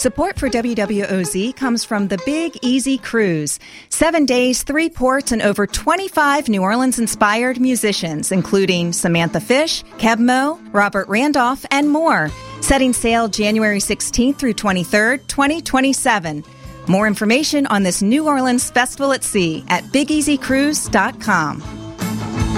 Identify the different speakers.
Speaker 1: Support for WWOZ comes from the Big Easy Cruise. 7 days, 3 ports, and over 25 New Orleans-inspired musicians, including Samantha Fish, Keb Mo, Robert Randolph, and more. Setting sail January 16th through 23rd, 2027. More information on this New Orleans Festival at Sea at BigEasyCruise.com.